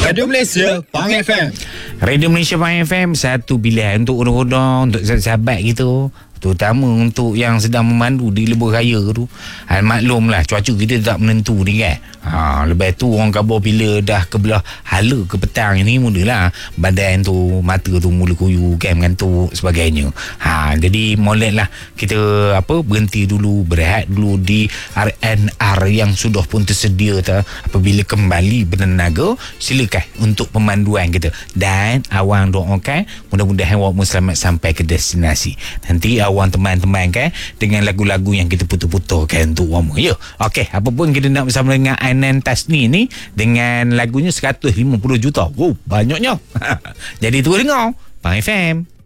Radio Malaysia Pang FM. Radio Malaysia Pang FM, satu pilihan untuk orang-orang, untuk sahabat kita, terutama untuk yang sedang memandu di lebuh raya tu. Maklumlah cuaca kita tak menentu ni kan. Lepas tu orang khabar bila dah ke belah hala ke petang ni, mulalah badan tu, mata tu mula kuyu kan, mengantuk sebagainya. Jadi moleklah kita berhenti dulu, berehat dulu di RNR yang sudah pun tersedia apabila kembali bertenaga. Silakan untuk pemanduan kita, dan awang doakan mudah-mudahan awak selamat sampai ke destinasi. Nanti awang teman-teman kan dengan lagu-lagu yang kita putar-putarkan untuk awak. Ya, okey, apa pun kita nak bersama dengan Ainan Tasni ni dengan lagunya 150 juta. Banyaknya. Jadi tu dengar Pang FM.